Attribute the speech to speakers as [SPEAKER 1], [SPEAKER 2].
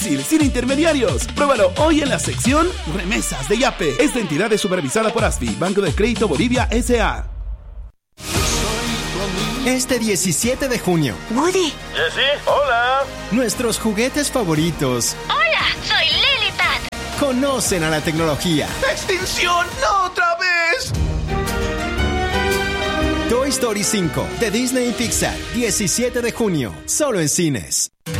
[SPEAKER 1] Sin intermediarios. Pruébalo hoy en la sección Remesas de Yape. Esta entidad es supervisada por ASFI, Banco de Crédito Bolivia S.A.
[SPEAKER 2] Este 17 de junio.
[SPEAKER 3] Woody.
[SPEAKER 4] Jessie, hola.
[SPEAKER 2] Nuestros juguetes favoritos.
[SPEAKER 3] Hola, soy Lilipad.
[SPEAKER 2] Conocen a la tecnología.
[SPEAKER 5] ¡Extinción! ¡No otra vez!
[SPEAKER 2] Toy Story 5 de Disney y Pixar, 17 de junio, solo en cines.